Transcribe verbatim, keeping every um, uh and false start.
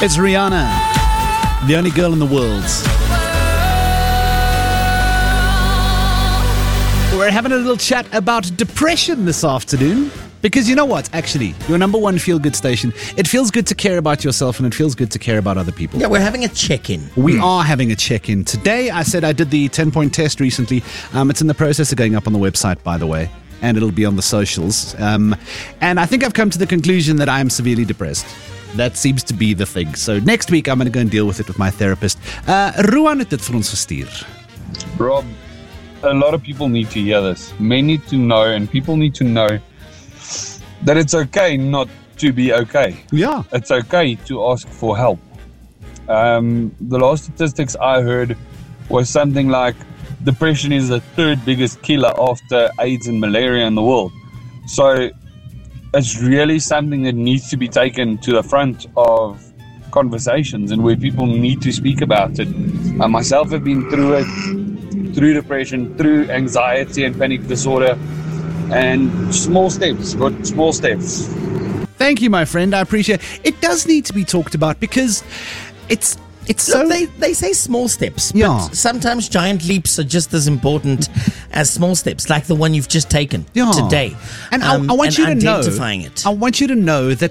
It's Rihanna, the only girl in the world. We're having a little chat about depression this afternoon. Because you know what, actually, your number one feel-good station, it feels good to care about yourself and it feels good to care about other people. Yeah, we're having a check-in. We mm. are having a check-in. Today, I said I did the ten-point test recently. Um, it's in the process of going up on the website, by the way, and it'll be on the socials. Um, and I think I've come to the conclusion that I am severely depressed. That seems to be the thing. So next week, I'm going to go and deal with it with my therapist. Uh, Ruan het dit vir ons gestuur. Rob, a lot of people need to hear this. Men need to know, and people need to know that it's okay not to be okay. Yeah. It's okay to ask for help. Um, the last statistics I heard was something like depression is the third biggest killer after AIDS and malaria in the world. So it's really something that needs to be taken to the front of conversations and where people need to speak about it. I myself have been through it, through depression, through anxiety and panic disorder. And small steps, but small steps. Thank you, my friend. I appreciate it. It does need to be talked about because it's it's so... Look, they, they say small steps, but yeah. sometimes giant leaps are just as important as small steps, like the one you've just taken yeah. today. And um, I, I want and you to know... identifying it. I want you to know that